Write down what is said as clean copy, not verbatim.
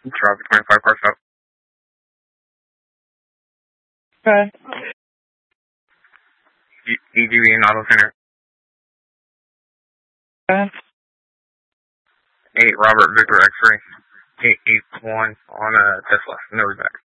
Traffic 25 car stop. Okay. EGV and Auto Center. Okay. 8 Robert Victor X-ray. 881 on Tesla. No back.